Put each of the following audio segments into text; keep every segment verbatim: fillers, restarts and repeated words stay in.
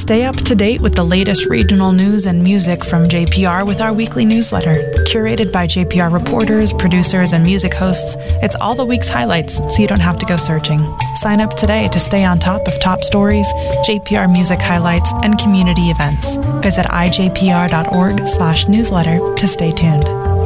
Stay up to date with the latest regional news and music from J P R with our weekly newsletter. Curated by J P R reporters, producers, and music hosts, it's all the week's highlights, so you don't have to go searching. Sign up today to stay on top of top stories, J P R music highlights, and community events. Visit i j p r dot org slash newsletter to stay tuned.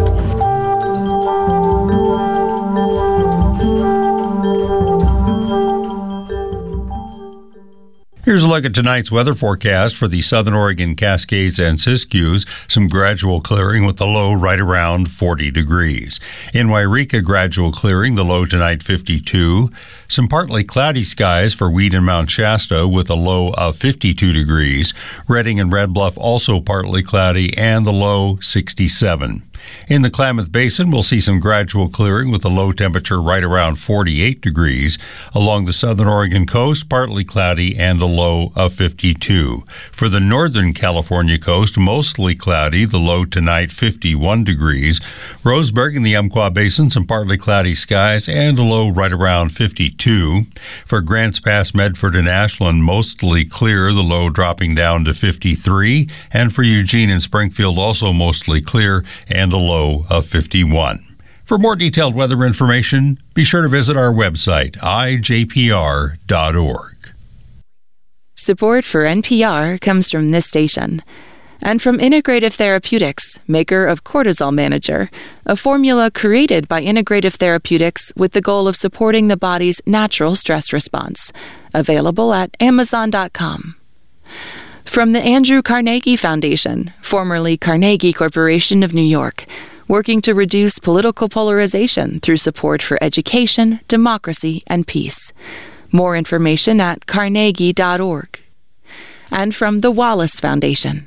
Here's a look at tonight's weather forecast for the Southern Oregon Cascades and Siskiyous. Some gradual clearing with the low right around forty degrees. In Wairika, gradual clearing, the low tonight fifty-two. Some partly cloudy skies for Weed and Mount Shasta with a low of fifty-two degrees. Redding and Red Bluff also partly cloudy and the low sixty-seven. In the Klamath Basin, we'll see some gradual clearing with a low temperature right around forty-eight degrees. Along the southern Oregon coast, partly cloudy and a low of fifty-two. For the northern California coast, mostly cloudy, the low tonight fifty-one degrees. Roseburg in the Umpqua Basin, some partly cloudy skies and a low right around fifty-two. For Grants Pass, Medford, and Ashland, mostly clear, the low dropping down to fifty-three. And for Eugene and Springfield, also mostly clear and a low of fifty-one. For more detailed weather information, be sure to visit our website, i j p r dot org. Support for N P R comes from this station and from Integrative Therapeutics, maker of Cortisol Manager, a formula created by Integrative Therapeutics with the goal of supporting the body's natural stress response. Available at amazon dot com. From the Andrew Carnegie Foundation, formerly Carnegie Corporation of New York, working to reduce political polarization through support for education, democracy, and peace. More information at carnegie dot org. And from the Wallace Foundation.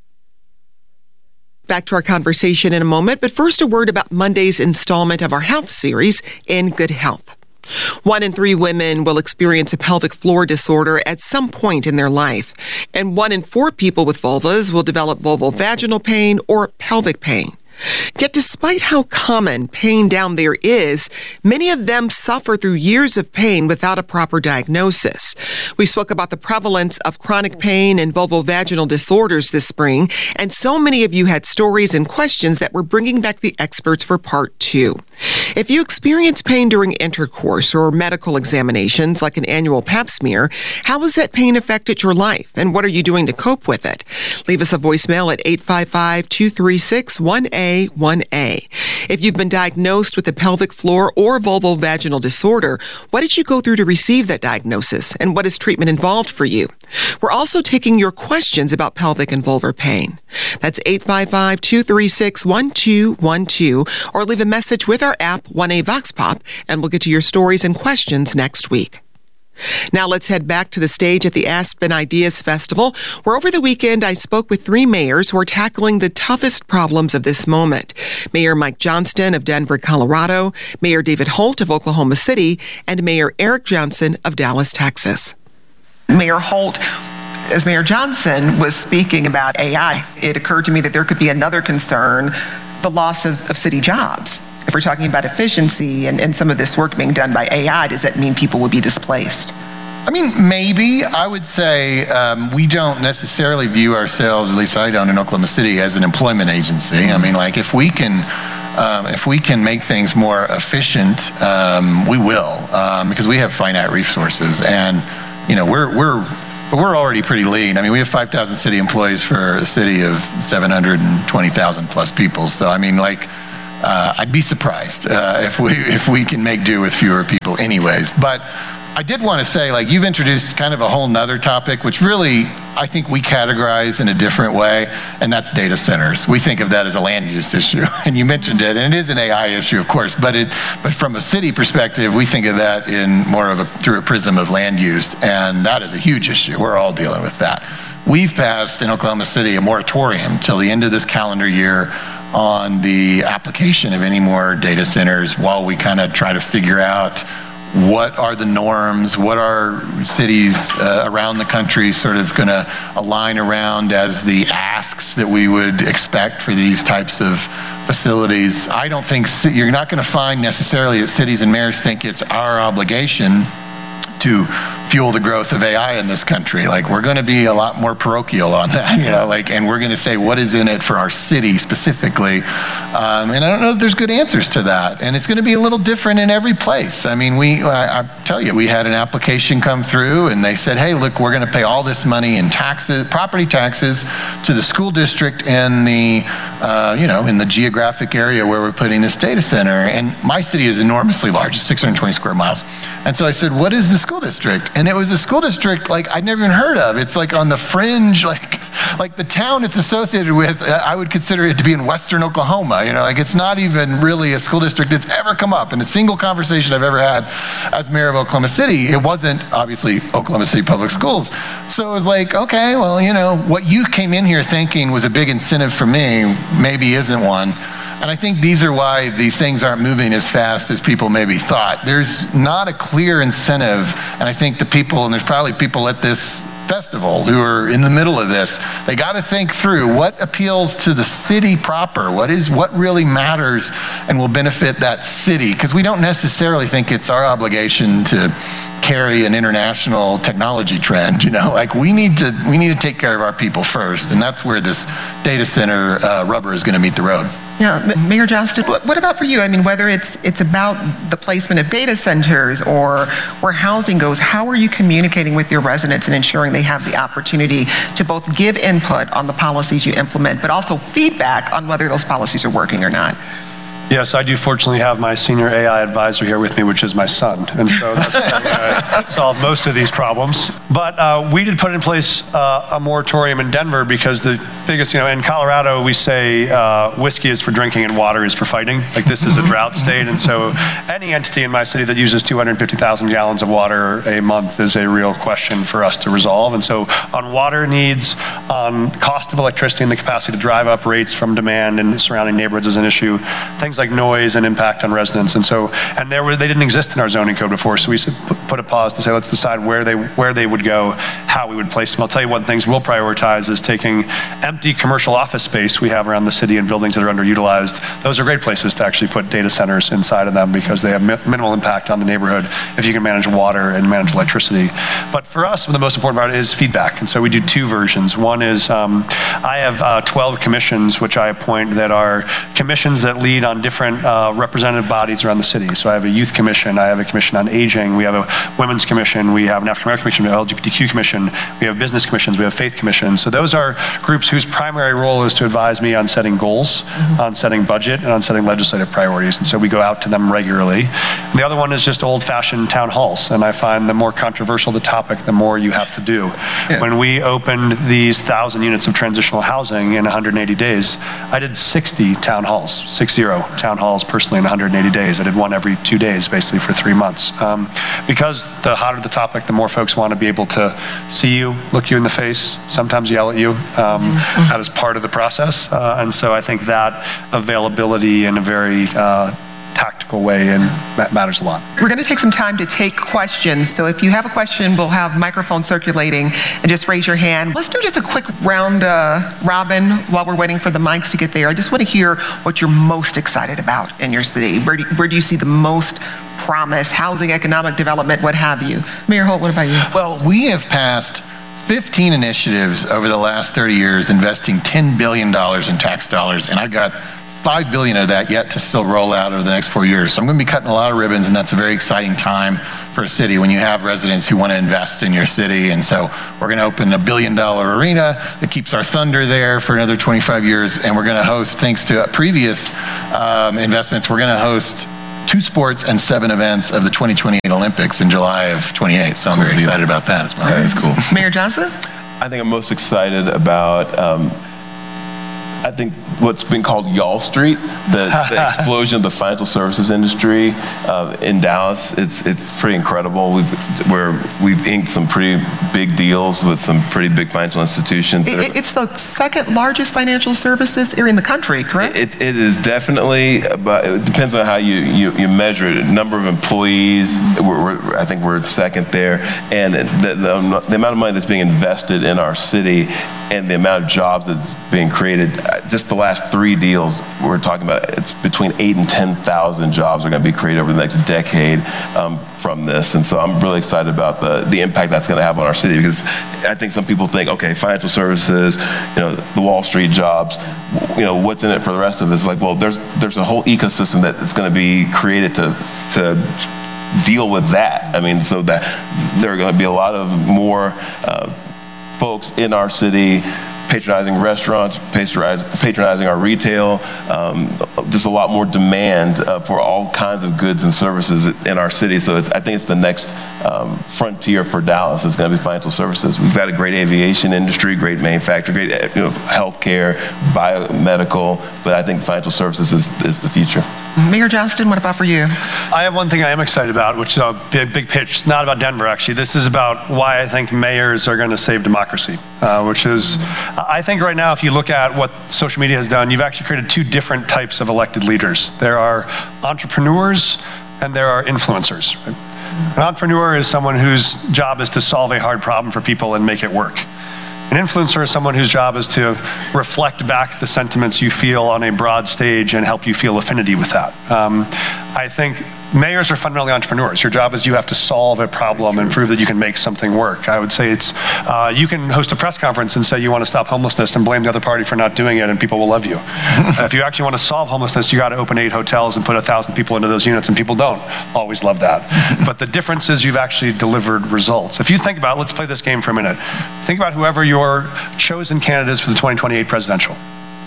Back to our conversation in a moment, but first a word about Monday's installment of our health series, In Good Health. One in three women will experience a pelvic floor disorder at some point in their life, and one in four people with vulvas will develop vulvovaginal pain or pelvic pain. Yet despite how common pain down there is, many of them suffer through years of pain without a proper diagnosis. We spoke about the prevalence of chronic pain and vulvovaginal disorders this spring, and so many of you had stories and questions that we're bringing back the experts for part two. If you experience pain during intercourse or medical examinations like an annual pap smear, how has that pain affected your life, and what are you doing to cope with it? Leave us a voicemail at eight five five, two three six, one A one A. If you've been diagnosed with a pelvic floor or vulvovaginal disorder, what did you go through to receive that diagnosis, and what is treatment involved for you? We're also taking your questions about pelvic and vulvar pain. That's eight five five, two three six, one two one two, or leave a message with our app, one A Vox Pop, and we'll get to your stories and questions next week. Now let's head back to the stage at the Aspen Ideas Festival, where over the weekend I spoke with three mayors who are tackling the toughest problems of this moment. Mayor Mike Johnston of Denver, Colorado, Mayor David Holt of Oklahoma City, and Mayor Eric Johnson of Dallas, Texas. Mayor Holt, as Mayor Johnson was speaking about A I, it occurred to me that there could be another concern, the loss of, of city jobs. If we're talking about efficiency and, and some of this work being done by A I, does that mean people would be displaced? I mean, maybe. I would say um, we don't necessarily view ourselves, at least I don't in Oklahoma City, as an employment agency. I mean, like if we can, um, if we can make things more efficient, um, we will, um, because we have finite resources, and you know, we're we're. But we're already pretty lean. I mean, we have five thousand city employees for a city of seven hundred twenty thousand plus people. So I mean, like. Uh, I'd be surprised uh, if we if we can make do with fewer people anyways. But I did want to say, like, you've introduced kind of a whole nother topic, which really I think we categorize in a different way, and that's data centers. We think of that as a land use issue, and you mentioned it, and it is an A I issue, of course, but it but from a city perspective, we think of that in more of a through a prism of land use, and that is a huge issue. We're all dealing with that. We've passed in Oklahoma City a moratorium till the end of this calendar year on the application of any more data centers while we kind of try to figure out what are the norms, what are cities uh, around the country sort of going to align around as the asks that we would expect for these types of facilities. I don't think, you're not going to find necessarily that cities and mayors think it's our obligation to fuel the growth of A I in this country. Like, we're going to be a lot more parochial on that, you know, like, and we're going to say what is in it for our city specifically. Um, and I don't know if there's good answers to that. And it's going to be a little different in every place. I mean, we, I, I tell you, we had an application come through and they said, hey, look, we're going to pay all this money in taxes, property taxes to the school district in the, uh, you know, in the geographic area where we're putting this data center. And my city is enormously large, it's six hundred twenty square miles. And so I said, what is the school district? And it was a school district like I'd never even heard of. It's like on the fringe, like, like the town it's associated with, I would consider it to be in western Oklahoma. You know, like it's not even really a school district that's ever come up in a single conversation I've ever had as mayor of Oklahoma City. It wasn't obviously Oklahoma City Public Schools. So it was like, okay, well, you know, what you came in here thinking was a big incentive for me maybe isn't one. And I think these are why these things aren't moving as fast as people maybe thought. There's not a clear incentive, and I think the people, and there's probably people at this festival who are in the middle of this, they got to think through what appeals to the city proper, what is what really matters and will benefit that city, because we don't necessarily think it's our obligation to carry an international technology trend. You know, like we need to we need to take care of our people first, and that's where this data center uh, rubber is going to meet the road. Yeah, Mayor Johnston, what about for you? I mean, whether it's it's about the placement of data centers or where housing goes, how are you communicating with your residents and ensuring they have the opportunity to both give input on the policies you implement, but also feedback on whether those policies are working or not? Yes, I do fortunately have my senior A I advisor here with me, which is my son. And so that's how we uh, solve most of these problems. But uh, we did put in place uh, a moratorium in Denver because the biggest, you know, in Colorado, we say uh, whiskey is for drinking and water is for fighting. Like this is a drought state. And so any entity in my city that uses two hundred fifty thousand gallons of water a month is a real question for us to resolve. And so on water needs, on cost of electricity and the capacity to drive up rates from demand in surrounding neighborhoods is an issue. Things like noise and impact on residents, and so and there were they didn't exist in our zoning code before, so we put a pause to say let's decide where they where they would go, how we would place them. I'll tell you one things we'll prioritize is taking empty commercial office space we have around the city and buildings that are underutilized. Those are great places to actually put data centers inside of them because they have mi minimal impact on the neighborhood if you can manage water and manage electricity. But for us, the most important part is feedback, and so we do two versions. One is um, I have uh, twelve commissions which I appoint that are commissions that lead on different uh, representative bodies around the city. So I have a youth commission, I have a commission on aging, we have a women's commission, we have an African American commission, an L G B T Q commission, we have business commissions, we have faith commissions. So those are groups whose primary role is to advise me on setting goals, mm-hmm. on setting budget, and on setting legislative priorities. And so we go out to them regularly. And the other one is just old-fashioned town halls. And I find the more controversial the topic, the more you have to do. Yeah. When we opened these thousand units of transitional housing in one hundred eighty days, I did sixty town halls, six zero. Town halls personally in one hundred eighty days. I did one every two days basically for three months. Um, because the hotter the topic, the more folks want to be able to see you, look you in the face, sometimes yell at you. Um, mm-hmm. That is part of the process. Uh, and so I think that availability in a very uh, tactical way, and that matters a lot. We're going to take some time to take questions. So if you have a question, we'll have microphones circulating and just raise your hand. Let's do just a quick round uh, robin while we're waiting for the mics to get there. I just want to hear what you're most excited about in your city. Where do, where do you see the most promise, housing, economic development, what have you? Mayor Holt, what about you? Well, we have passed fifteen initiatives over the last thirty years, investing ten billion dollars in tax dollars, and I've got five billion dollars of that yet to still roll out over the next four years. So I'm going to be cutting a lot of ribbons, and that's a very exciting time for a city when you have residents who want to invest in your city. And so we're going to open a billion dollar arena that keeps our thunder there for another twenty-five years, and we're going to host, thanks to previous um, investments, we're going to host two sports and seven events of the twenty twenty-eight Olympics in July of twenty-eight. So I'm very excited about that as well. That's cool. Mayor Johnson? I think I'm most excited about um, I think what's been called Y'all Street, the, the explosion of the financial services industry uh, in Dallas. It's it's pretty incredible. We've we're, we've inked some pretty big deals with some pretty big financial institutions. It, it's the second largest financial services area in the country, correct? It, it is definitely, but it depends on how you, you, you measure it. Number of employees, we're, we're, I think we're second there, and the, the, the amount of money that's being invested in our city and the amount of jobs that's being created, just the last three deals we're talking about, it's between eight and ten thousand jobs are going to be created over the next decade um, from this. And so I'm really excited about the, the impact that's going to have on our city, because I think some people think, okay, financial services, you know, the Wall Street jobs, you know, what's in it for the rest of it? It's like, well, there's there's a whole ecosystem that is going to be created to to deal with that. I mean, so that there are going to be a lot of more uh, folks in our city patronizing restaurants, patronizing our retail, um, just a lot more demand uh, for all kinds of goods and services in our city. So it's, I think it's the next um, frontier for Dallas is going to be financial services. We've got a great aviation industry, great manufacturing, great you know, healthcare, biomedical, but I think financial services is, is the future. Mayor Johnston, what about for you? I have one thing I am excited about, which is a big, big pitch. It's not about Denver, actually. This is about why I think mayors are going to save democracy, uh, which is, I think right now, if you look at what social media has done, you've actually created two different types of elected leaders. There are entrepreneurs and there are influencers. Right? An entrepreneur is someone whose job is to solve a hard problem for people and make it work. An influencer is someone whose job is to reflect back the sentiments you feel on a broad stage and help you feel affinity with that. Um, I think mayors are fundamentally entrepreneurs. Your job is you have to solve a problem and prove that you can make something work. I would say it's, uh, you can host a press conference and say you want to stop homelessness and blame the other party for not doing it and people will love you. uh, if you actually want to solve homelessness, you got to open eight hotels and put a thousand people into those units, and people don't always love that. But the difference is you've actually delivered results. If you think about it, let's play this game for a minute. Think about whoever your chosen candidate is for the twenty twenty-eight presidential.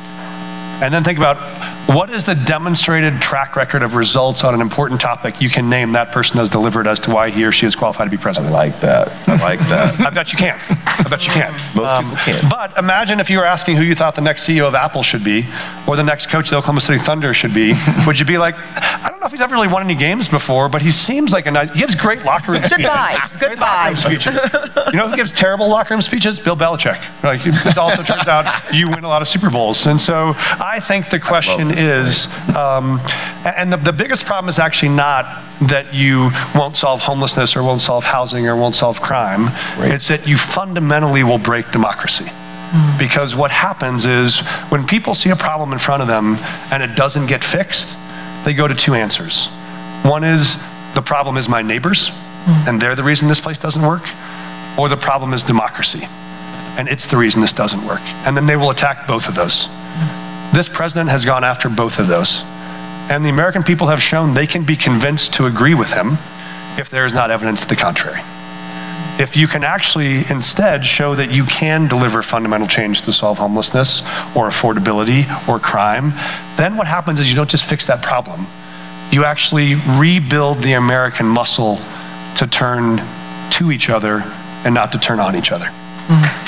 And then think about what is the demonstrated track record of results on an important topic you can name that person has delivered as to why he or she is qualified to be president. I like that. I like that. I bet you can't. I bet you can't. Most um, people can't. But imagine if you were asking who you thought the next C E O of Apple should be, or the next coach of the Oklahoma City Thunder should be. Would you be like, I don't know if he's ever really won any games before, but he seems like a nice, he gives great locker room speeches. Good vibes, good vibes. You know who gives terrible locker room speeches? Bill Belichick. Like, it also turns out you win a lot of Super Bowls. And so I think the question is, um, and the, the biggest problem is actually not that you won't solve homelessness or won't solve housing or won't solve crime. Right. It's that you fundamentally will break democracy. Mm. Because what happens is when people see a problem in front of them and it doesn't get fixed, they go to two answers. One is the problem is my neighbors, mm. and they're the reason this place doesn't work, or the problem is democracy, and it's the reason this doesn't work. And then they will attack both of those. This president has gone after both of those. And the American people have shown they can be convinced to agree with him if there is not evidence to the contrary. If you can actually instead show that you can deliver fundamental change to solve homelessness or affordability or crime, then what happens is you don't just fix that problem. You actually rebuild the American muscle to turn to each other and not to turn on each other. Mm-hmm.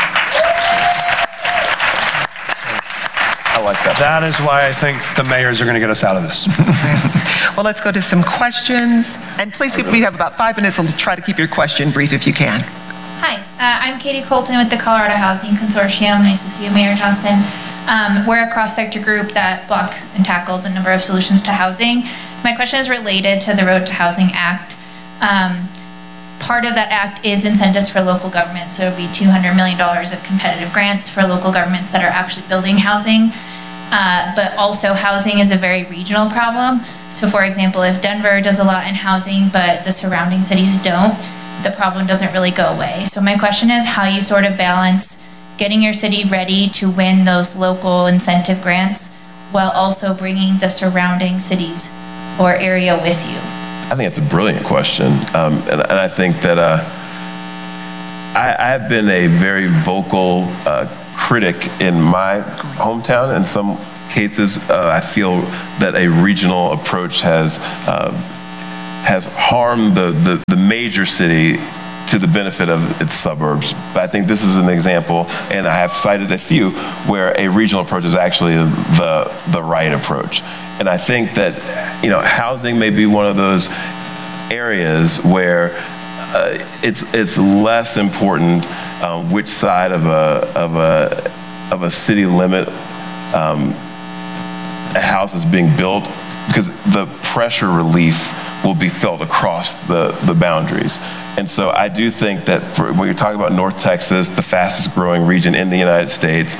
I like that. That is why I think the mayors are going to get us out of this. Well, let's go to some questions. And please, we have about five minutes. We'll try to keep your question brief if you can. Hi, uh, I'm Katie Colton with the Colorado Housing Consortium. Nice to see you, Mayor Johnston. Um, we're a cross-sector group that blocks and tackles a number of solutions to housing. My question is related to the Road to Housing Act. Um, part of that act is incentives for local governments. So it would be two hundred million dollars of competitive grants for local governments that are actually building housing. Uh, but also housing is a very regional problem. So for example, if Denver does a lot in housing, but the surrounding cities don't, the problem doesn't really go away. So my question is how you sort of balance getting your city ready to win those local incentive grants while also bringing the surrounding cities or area with you. I think it's a brilliant question. Um, and, and I think that uh, I, I have been a very vocal uh, critic in my hometown. In some cases, uh, I feel that a regional approach has uh, has harmed the, the, the major city to the benefit of its suburbs. But I think this is an example, and I have cited a few, where a regional approach is actually the, the right approach. And I think that, you know, housing may be one of those areas where uh, it's it's less important uh, which side of a of a of a city limit um, a house is being built, because the pressure relief will be felt across the, the boundaries. And so I do think that for, when you're talking about North Texas, the fastest growing region in the United States,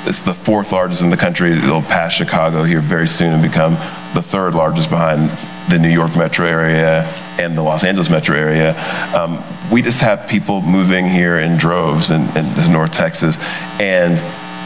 it's the fourth largest in the country. It'll pass Chicago here very soon and become the third largest behind the New York metro area and the Los Angeles metro area. Um, we just have people moving here in droves in, in North Texas. And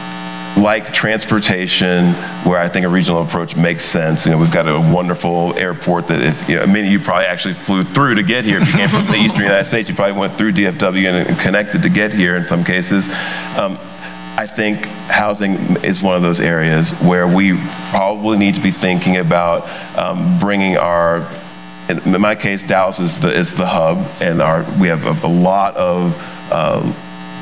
like transportation, where I think a regional approach makes sense. You know, we've got a wonderful airport that if, you know, many of you probably actually flew through to get here. If you came from the eastern United States, you probably went through D F W and, and connected to get here in some cases. Um, I think housing is one of those areas where we probably need to be thinking about um, bringing our, in my case, Dallas is the, is the hub, and our, we have a, a lot of um,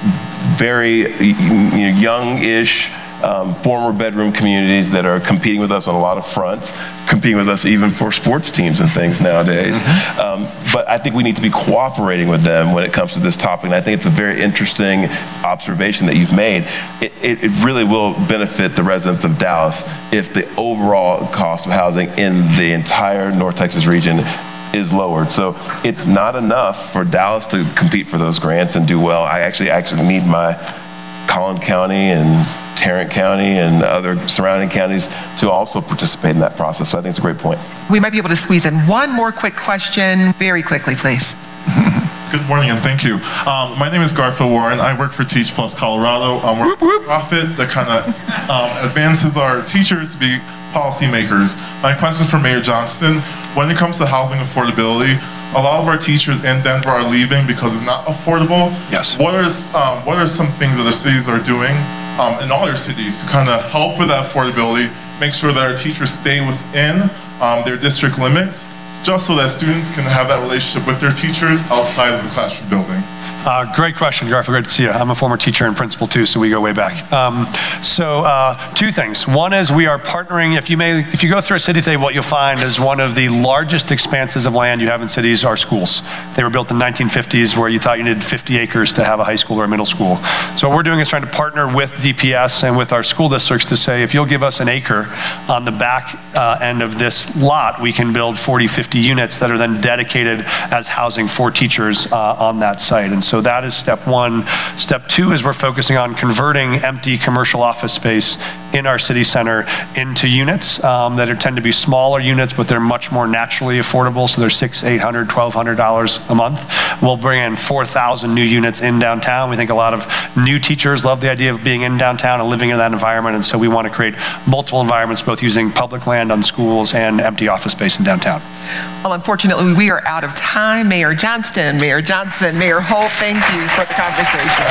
very you know, young-ish um, former bedroom communities that are competing with us on a lot of fronts, competing with us even for sports teams and things nowadays. Mm-hmm. Um, but I think we need to be cooperating with them when it comes to this topic. And I think it's a very interesting observation that you've made. It, it, it really will benefit the residents of Dallas if the overall cost of housing in the entire North Texas region is lowered. So it's not enough for Dallas to compete for those grants and do well. I actually actually need my Collin County and Tarrant County and other surrounding counties to also participate in that process. So I think it's a great point. We might be able to squeeze in one more quick question very quickly, please. Good morning and thank you. Um, my name is Garfield Warren. I work for Teach Plus Colorado. Um, we're a nonprofit that kind of um, advances our teachers to be policymakers. My question is for Mayor Johnston. When it comes to housing affordability, a lot of our teachers in Denver are leaving because it's not affordable. Yes. What are um, what are some things that the cities are doing um, in all your cities to kind of help with that affordability, make sure that our teachers stay within um, their district limits, just so that students can have that relationship with their teachers outside of the classroom building? Uh, great question, Garfield. Great to see you. I'm a former teacher and principal too, so we go way back. Um, so uh, two things. One is we are partnering. If you may, if you go through a city today, what you'll find is one of the largest expanses of land you have in cities are schools. They were built in the nineteen fifties, where you thought you needed fifty acres to have a high school or a middle school. So what we're doing is trying to partner with D P S and with our school districts to say, if you'll give us an acre on the back uh, end of this lot, we can build forty, fifty units that are then dedicated as housing for teachers uh, on that site. And so that is step one. Step two is we're focusing on converting empty commercial office space in our city center into units um, that are, tend to be smaller units, but they're much more naturally affordable. So they're six, eight hundred, twelve hundred dollars a month. We'll bring in four thousand new units in downtown. We think a lot of new teachers love the idea of being in downtown and living in that environment. And so we want to create multiple environments, both using public land on schools and empty office space in downtown. Well, unfortunately, we are out of time. Mayor Johnston, Mayor Johnson, Mayor Holt, thank you for the conversation.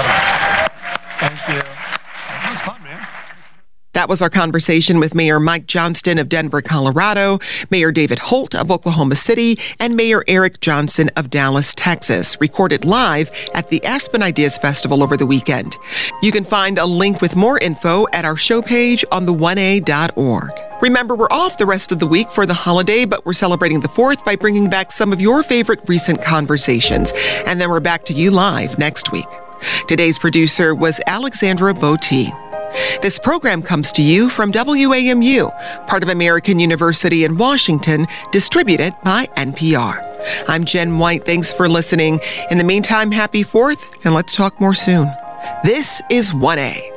Thank you. That was fun, man. That was our conversation with Mayor Mike Johnston of Denver, Colorado, Mayor David Holt of Oklahoma City, and Mayor Eric Johnson of Dallas, Texas, recorded live at the Aspen Ideas Festival over the weekend. You can find a link with more info at our show page on the one a dot org. Remember, we're off the rest of the week for the holiday, but we're celebrating the fourth by bringing back some of your favorite recent conversations. And then we're back to you live next week. Today's producer was Alexandra Botti. This program comes to you from W A M U, part of American University in Washington, distributed by N P R. I'm Jen White. Thanks for listening. In the meantime, happy fourth, and let's talk more soon. This is one A.